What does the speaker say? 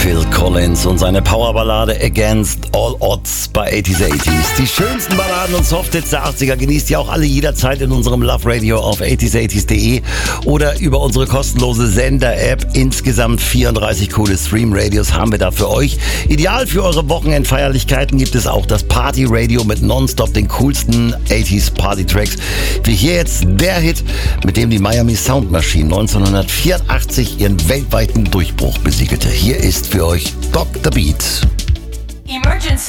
Phil Collins und seine Powerballade Against All Odds bei 80s. Die schönsten Balladen und Softhits der 80er genießt ihr auch alle jederzeit in unserem Love Radio auf 80s80s.de oder über unsere kostenlose Sender-App. Insgesamt 34 coole Stream-Radios haben wir da für euch. Ideal für eure Wochenendfeierlichkeiten gibt es auch das Party-Radio mit nonstop den coolsten 80s Party-Tracks. Wie hier jetzt der Hit, mit dem die Miami Sound Machine 1984 ihren weltweiten Durchbruch besiegelte. Hier ist für euch Dr. Beat. Emergency.